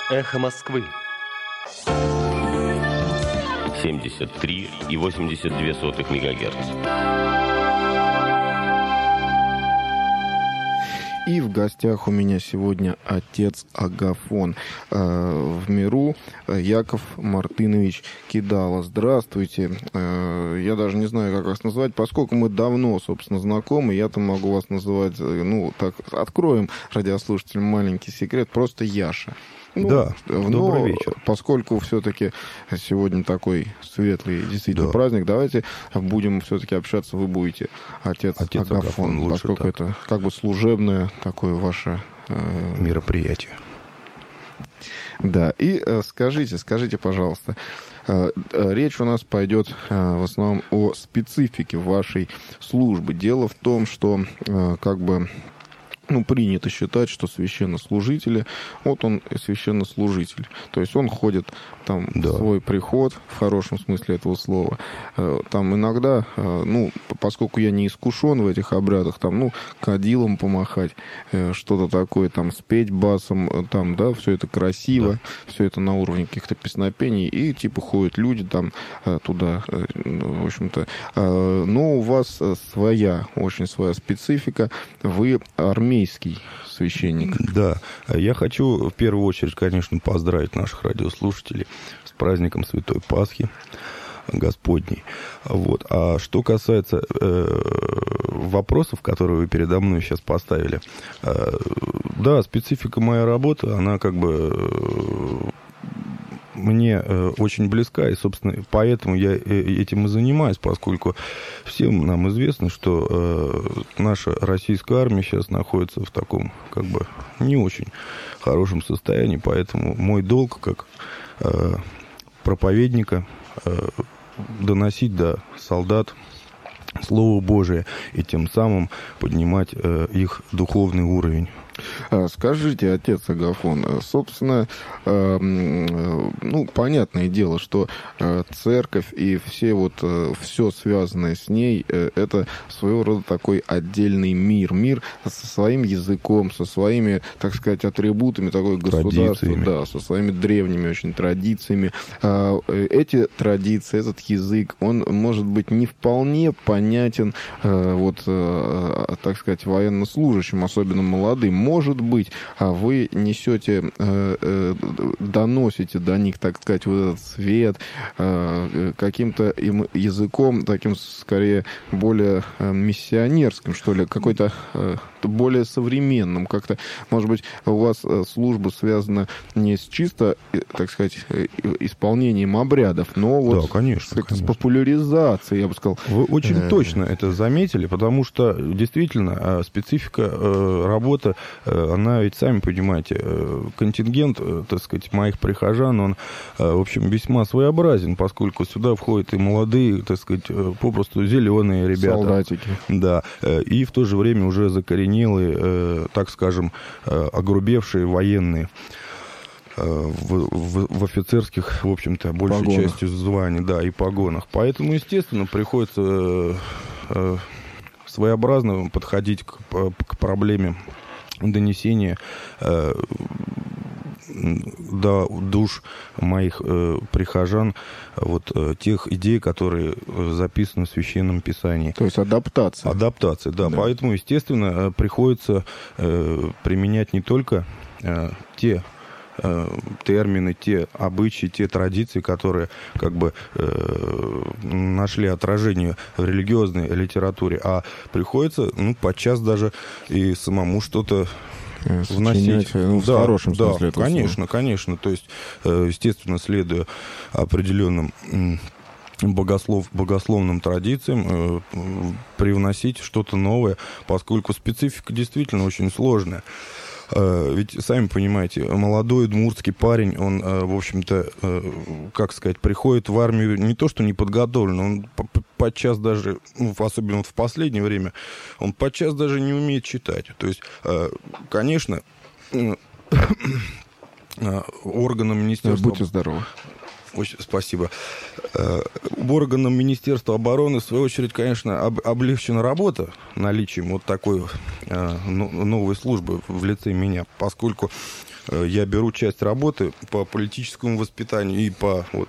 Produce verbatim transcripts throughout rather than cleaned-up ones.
Эхо Москвы. семьдесят три и восемьдесят две сотых мегагерц. И в гостях у меня сегодня отец Агафон. Э, в миру Яков Мартынович Кидала. Здравствуйте. Э, я даже не знаю, как вас назвать, поскольку мы давно, собственно, знакомы, я-то могу вас называть, ну, так, откроем радиослушателям маленький секрет, просто Яша. Ну, да, но, добрый вечер. Поскольку все-таки сегодня такой светлый действительно да. праздник, давайте будем все-таки общаться, вы будете отец, отец Агафон, Агафон, лучше поскольку так. это как бы служебное такое ваше э... мероприятие. Да, и э, скажите, скажите, пожалуйста, э, э, речь у нас пойдет э, в основном о специфике вашей службы. Дело в том, что э, как бы... Ну, принято считать, что священнослужители, вот он священнослужитель. То есть он ходит там да. в свой приход, в хорошем смысле этого слова. Там иногда, ну, поскольку я не искушен в этих обрядах, там, ну, кадилом помахать, что-то такое, там, спеть басом, там, да, все это красиво, да. все это на уровне каких-то песнопений, и типа ходят люди там туда, в общем-то. Но у вас своя, очень своя специфика. Вы армейский священник. Да. Я хочу в первую очередь, конечно, поздравить наших радиослушателей с праздником Святой Пасхи Господней. Вот. А что касается э, вопросов, которые вы передо мной сейчас поставили, э, да, специфика моей работы, она как бы... Э, мне э, очень близка, и, собственно, поэтому я э, этим и занимаюсь, поскольку всем нам известно, что э, наша российская армия сейчас находится в таком, как бы, не очень хорошем состоянии, поэтому мой долг, как э, проповедника, э, доносить до солдат Слово Божие и тем самым поднимать э, их духовный уровень. Скажите, отец Агафон, собственно, ну, понятное дело, что церковь и все вот, все связанное с ней, это своего рода такой отдельный мир. Мир со своим языком, со своими, так сказать, атрибутами, такое государство, да, со своими древними очень традициями. Эти традиции, этот язык, он может быть не вполне понятен, вот, так сказать, военнослужащим, особенно молодым. Может быть, а вы несете, э, э, доносите до них, так сказать, вот этот свет э, каким-то им языком, таким, скорее, более э, миссионерским, что ли, какой-то э, более современным. Как-то, может быть, у вас служба связана не с чисто, так сказать, исполнением обрядов, но вот да, конечно, с, конечно. с популяризацией, я бы сказал. Вы очень э... точно это заметили, потому что действительно специфика работы, она ведь, сами понимаете, контингент, так сказать, моих прихожан, он, в общем, весьма своеобразен, поскольку сюда входят и молодые, так сказать, попросту зеленые ребята. Солдатики. Да, и в то же время уже закоренелые, так скажем, огрубевшие военные. В, в, в офицерских, в общем-то, большей погонах. Частью званий, да, и погонах. Поэтому, естественно, приходится э, своеобразно подходить к, к проблеме донесения э, до душ моих э, прихожан вот э, тех идей, которые записаны в Священном Писании. То есть адаптация. Адаптация, да. да. Поэтому, естественно, приходится э, применять не только э, те термины, те обычаи, те традиции, которые как бы э, нашли отражение в религиозной литературе, а приходится, ну, подчас даже и самому что-то вносить. Ну, в да, хорошем да, смысле. конечно, слова. конечно. То есть, естественно, следуя определенным богослов, богословным традициям, привносить что-то новое, поскольку специфика действительно очень сложная. Ведь, сами понимаете, молодой удмуртский парень, он, в общем-то, как сказать, приходит в армию не то что неподготовлен, он подчас даже, ну, особенно в последнее время, он подчас даже не умеет читать. То есть, конечно, органам министерства... Будьте здоровы. Очень спасибо. Органам Министерства обороны, в свою очередь, конечно, об, облегчена работа наличием вот такой э, новой службы в лице меня, поскольку я беру часть работы по политическому воспитанию и по вот,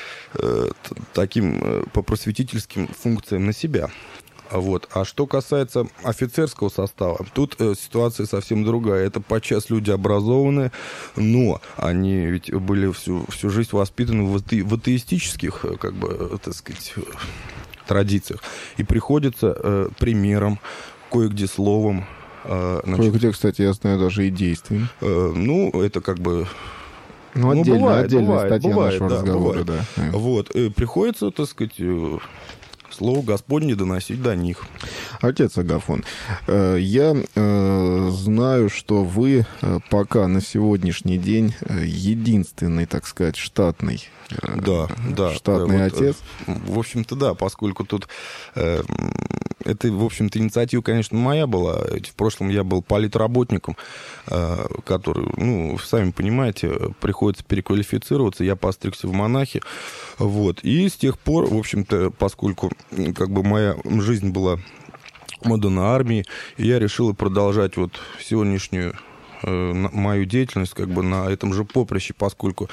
таким, по просветительским функциям на себя. Вот. А что касается офицерского состава, тут э, ситуация совсем другая. Это подчас люди образованные, но они ведь были всю, всю жизнь воспитаны в, ате, в атеистических, как бы, так сказать, традициях. И приходится э, примером, кое-где словом. Э, значит, кое-где, кстати, я знаю, даже и действием. Э, ну, это как бы... Ну, отдельно, ну, бывает, отдельная бывает, статья бывает, нашего да, разговора. бывает. Да. Вот. И приходится, так сказать... Слово Господне доносить до них. Отец Агафон, я знаю, что вы пока на сегодняшний день единственный, так сказать, штатный, да, да, штатный вот, отец. В общем-то, да, поскольку тут э, это, в общем-то, инициатива, конечно, моя была. В прошлом я был политработником, э, который, ну, сами понимаете, приходится переквалифицироваться. Я постригся в монахи. Вот. И с тех пор, в общем-то, поскольку как бы моя жизнь была отдана армии, я решил продолжать вот сегодняшнюю мою деятельность как бы на этом же поприще, поскольку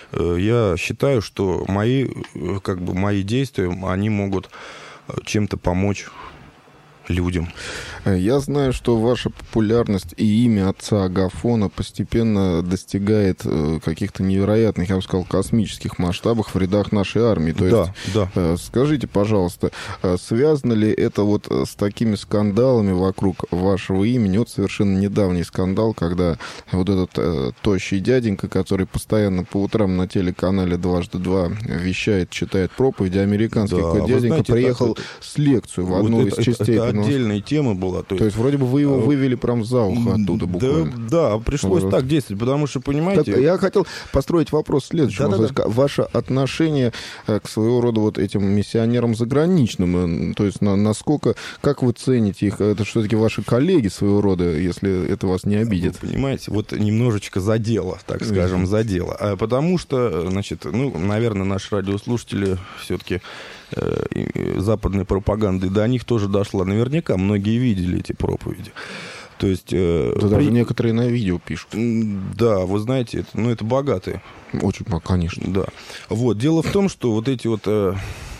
я считаю, что мои, как бы, мои действия, они могут чем-то помочь людям. Я знаю, что ваша популярность и имя отца Агафона постепенно достигает каких-то невероятных, я бы сказал, космических масштабов в рядах нашей армии. То да, есть, да. Скажите, пожалуйста, связано ли это вот с такими скандалами вокруг вашего имени? Вот совершенно недавний скандал, когда вот этот тощий дяденька, который постоянно по утрам на телеканале «Дважды два» вещает, читает проповеди, американский да, какой-то дяденька знаете, приехал это, с лекцию в одну вот из это, частей. Это отдельная тема была. То есть, то есть вроде бы вы его вывели прям за ухо оттуда буквально. Да, да, пришлось вот так действовать, потому что, понимаете... Так, я хотел построить вопрос следующим. Да, да, да. Ваше отношение к своего рода вот этим миссионерам заграничным, то есть на, насколько, как вы цените их? Это все-таки ваши коллеги своего рода, если это вас не обидит? Вы понимаете, вот немножечко задело, так скажем, задело. А потому что, значит, ну, наверное, наши радиослушатели все-таки западной пропаганды до них тоже дошла. Наверняка многие видели эти проповеди. То есть, э, да, при... даже некоторые на видео пишут. Да, вы знаете, это, ну, это богатые. Очень, конечно. Да. Вот. Дело в том, что вот эти вот, э,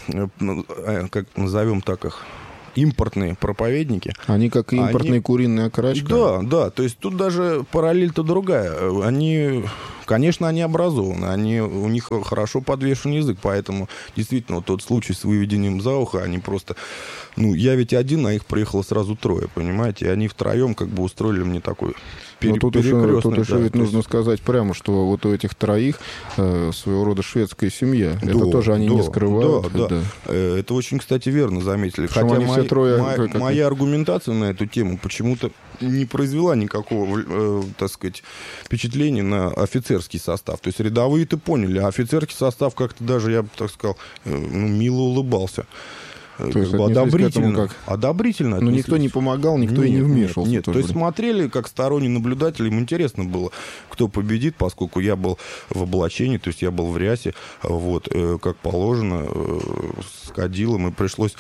э, как назовем так их, импортные проповедники. Они как импортные они... куриные окорочка. Да, да. То есть тут даже параллель-то другая. Они... Конечно, они образованы, они, у них хорошо подвешен язык, поэтому действительно вот тот случай с выведением за ухо, они просто... Ну, я ведь один, а их приехало сразу трое, понимаете? И они втроем как бы устроили мне такой пере- тут еще, тут еще да, ведь нужно есть... сказать прямо, что вот у этих троих э, своего рода шведская семья. Да, это тоже они да, не скрывают. Да, да. Да. Это очень, кстати, верно заметили. Причем Хотя мои, трое, моя, как, моя аргументация на эту тему почему-то не произвела никакого, э, так сказать, впечатления на офицерский состав. То есть рядовые-то поняли, а офицерский состав как-то даже, я бы так сказал, э, ну, мило улыбался. То есть одобрительно. Как... Одобрительно. Но никто не помогал, никто нет, и не вмешивался. Нет, нет. То есть смотрели, как сторонний наблюдатель, им интересно было, кто победит, поскольку я был в облачении, то есть я был в рясе, вот, э, как положено, э, с кадилом, и пришлось...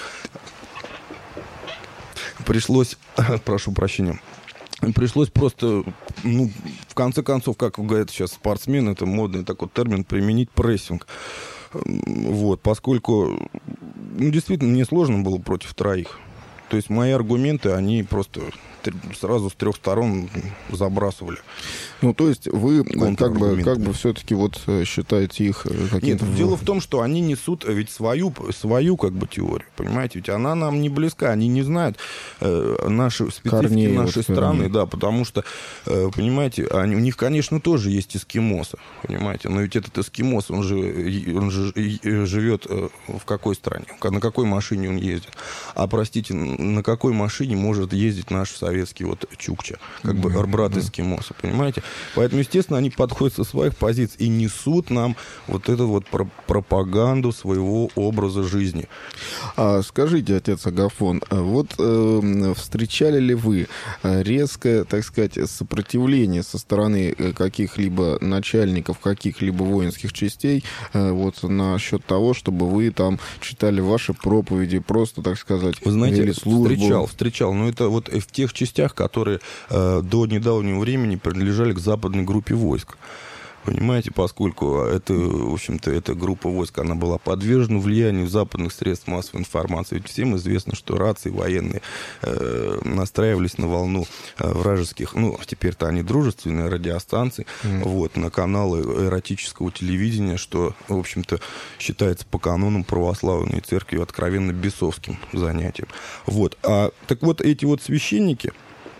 Пришлось, прошу прощения, пришлось просто, ну, в конце концов, как говорят сейчас спортсмены, это модный такой термин, применить прессинг. Вот, поскольку, ну, действительно, мне сложно было против троих. То есть мои аргументы, они просто сразу с трех сторон забрасывали. Ну, то есть вы как бы, как бы все-таки вот считаете их каким-то... Нет, дело в том, что они несут ведь свою, свою как бы теорию, понимаете? Ведь она нам не близка, они не знают э, наши специфики Корней, нашей вот страны, корней. Да, потому что, э, понимаете, они, у них, конечно, тоже есть эскимосы, понимаете? Но ведь этот эскимос, он же, он же живет в какой стране? На какой машине он ездит? А, простите, на какой машине может ездить наш советский вот чукча, как бы mm-hmm. брат эскимоса, понимаете? Поэтому, естественно, они подходят со своих позиций и несут нам вот эту вот про- пропаганду своего образа жизни. А, скажите, отец Агафон, вот э, встречали ли вы резкое, так сказать, сопротивление со стороны каких-либо начальников, каких-либо воинских частей э, вот насчет того, чтобы вы там читали ваши проповеди, просто, так сказать, вы знаете, вели службу службу. Встречал, встречал. Но это вот в тех частях, которые э, до недавнего времени принадлежали к западной группе войск. Понимаете, поскольку это, в общем-то, эта группа войск, она была подвержена влиянию западных средств массовой информации. Ведь всем известно, что рации военные э, настраивались на волну э, вражеских, ну, теперь-то они дружественные радиостанции, mm. вот, на каналы эротического телевидения, что, в общем-то, считается по канонам православной церкви откровенно бесовским занятием. Вот. А, так вот, эти вот священники,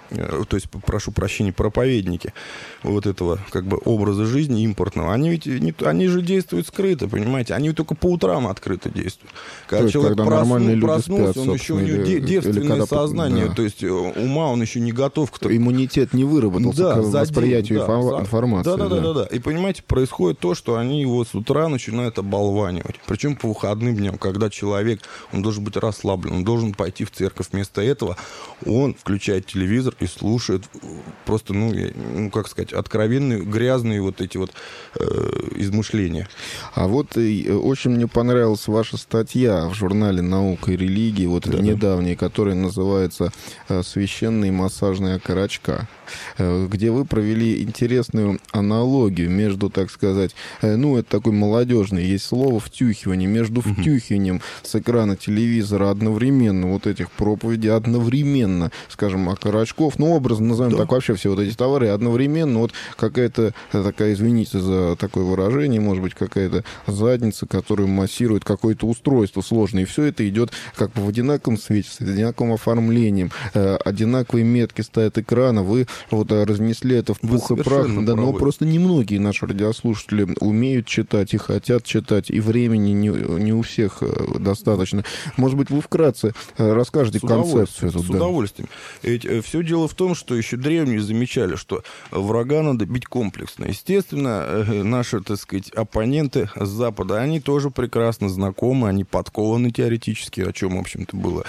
то есть, прошу прощения, проповедники вот этого как бы образа жизни импортного, они ведь не, они же действуют скрыто, понимаете, они только по утрам открыто действуют. Когда то человек есть, когда просну, проснулся, спят, он еще у него или, девственное или когда, сознание, да. то есть ума он еще не готов к тому. Иммунитет не выработался да, к восприятию день, инфо- да, информации. Да, да, да, да. да, да. И понимаете, происходит то, что они его с утра начинают оболванивать. Причем по выходным дням, когда человек, он должен быть расслаблен, он должен пойти в церковь. Вместо этого он включает телевизор и слушает просто, ну, ну как сказать, откровенные, грязные вот эти вот э, измышления. А вот и, очень мне понравилась ваша статья в журнале «Наука и религия», вот да, недавняя, да. которая называется «Священные массажные окорочка», где вы провели интересную аналогию между, так сказать, ну, это такой молодежный, есть слово «втюхивание», между uh-huh. втюхиванием с экрана телевизора одновременно вот этих проповедей, одновременно, скажем, окорочков, ну, образно назовем да. так вообще все вот эти товары, одновременно вот какая-то такая, извините за такое выражение, может быть, какая-то задница, которую массирует какое-то устройство сложное, и все это идет как бы в одинаковом свете, с одинаковым оформлением, одинаковые метки стоят экрана, вы вот разнесли это в пух и прах, да, но просто немногие наши радиослушатели умеют читать и хотят читать, и времени не, не у всех достаточно. Может быть, вы вкратце расскажете с концепцию. С да. удовольствием. Ведь все дело в том, что еще древние замечали, что врага надо бить комплексно. Естественно, наши, так сказать, оппоненты с Запада, они тоже прекрасно знакомы, они подкованы теоретически, о чем, в общем-то, было...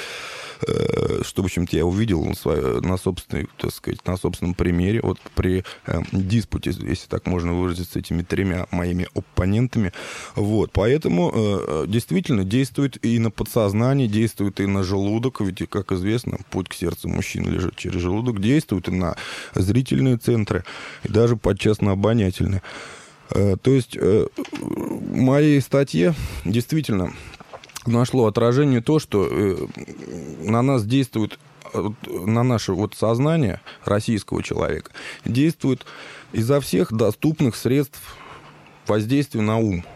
что, в общем-то, я увидел на, своей, на, собственной, так сказать, на собственном примере, вот при э, диспуте, если так можно выразиться, с этими тремя моими оппонентами. Вот, поэтому э, действительно действует и на подсознание, действует и на желудок, ведь, как известно, путь к сердцу мужчины лежит через желудок, действует и на зрительные центры, и даже подчас на обонятельные. Э, то есть э, в моей статье действительно... нашло отражение то, что э, на нас действует, на наше вот сознание российского человека, действует изо всех доступных средств воздействия на ум.